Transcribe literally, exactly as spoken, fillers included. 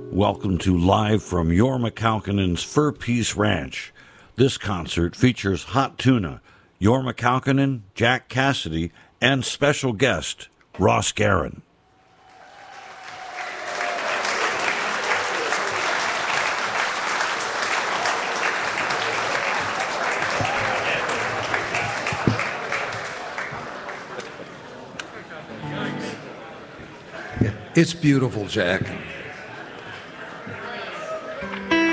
Welcome to Live from Jorma Kaukonen's Fur Peace Ranch. This concert features Hot Tuna, Jorma Kaukonen, Jack Cassidy, and special guest, Ross Guerin. It's beautiful, Jack.